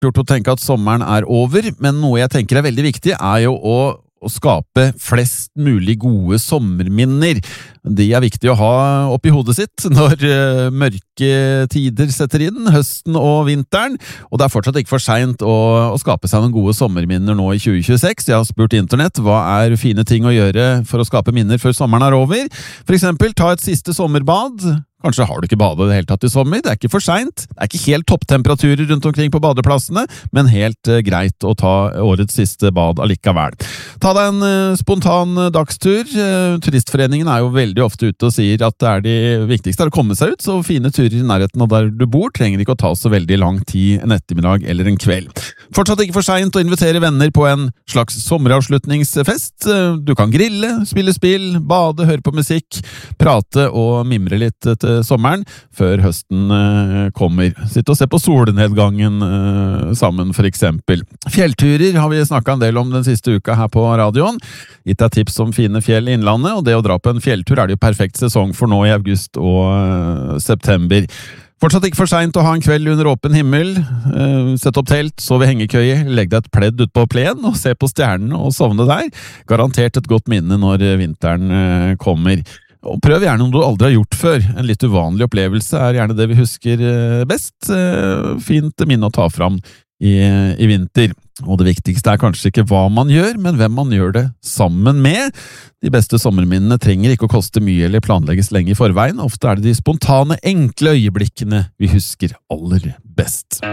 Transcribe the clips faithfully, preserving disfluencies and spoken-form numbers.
gjort å tenke at sommeren er over, men noe jeg tenker er veldig viktig er jo å å skape flest mulig gode sommerminner. De er viktig å ha oppi hodet sitt når uh, mørke tider setter inn, høsten og vinteren, og det er fortsatt ikke for sent å, å skape seg noen gode sommerminner nå i tjue tjueseks. Jeg har spurt internett, hva er fine ting å gjøre for å skape minner før sommeren er over? For eksempel, ta et siste sommerbad. Kanskje har du ikke badet i det hele tatt i sommer, det er ikke for sent. Det er ikke helt topptemperaturer rundt omkring på badeplassene, men helt uh, greit å ta årets siste bad allikevel. Ta deg en uh, spontan uh, dagstur. Uh, turistforeningen er jo veldig ofte ute og sier at det er de viktigste er å komme seg ut, så fine turer i nærheten av der du bor trenger ikke å ta så veldig lang tid en ettermiddag eller en kveld. Fortsatt ikke for sent å invitere venner på en slags sommeravslutningsfest. Uh, du kan grille, spille spill, bade, høre på musikk, prate og mimre litt til sommeren, før høsten uh, kommer. Sitte og se på solnedgangen uh, sammen, for eksempel. Fjellturer har vi snakket en del om den siste uka her på radioen. Gitt deg tips om fine fjell i innlandet, og det å dra på en fjelltur er det jo perfekt sesong for nå i august og uh, september. Fortsatt ikke for sent å ha en kveld under åpen himmel, uh, sett opp telt, sove i hengekøye, legg deg et pledd ut på plen og se på stjernene og sovne der. Garantert et godt minne når vinteren uh, kommer. Og prøv gjerne om du aldri har gjort før. En litt uvanlig opplevelse er gjerne det vi husker best. Fint minne å ta fram i, i vinter. Og det viktigste er kanskje ikke hva man gjør, men hvem man gjør det sammen med. De beste sommerminnene trenger ikke å koste mye eller planlegges lenge i forveien. Ofte er det de spontane, enkle øyeblikkene vi husker aller best.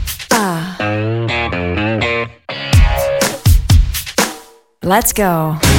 Let's go.